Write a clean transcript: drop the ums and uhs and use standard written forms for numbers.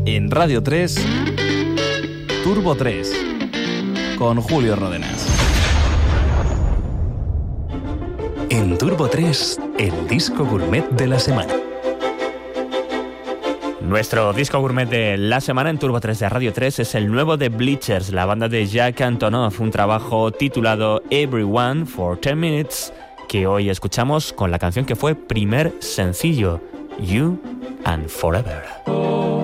En Radio 3, Turbo 3, con Julio Ródenas. En Turbo 3, el disco gourmet de la semana. Nuestro disco gourmet de la semana en Turbo 3 de Radio 3 es el nuevo de Bleachers, la banda de Jack Antonoff, un trabajo titulado Everyone for 10 Minutes, que hoy escuchamos con la canción que fue primer sencillo, You and Forever.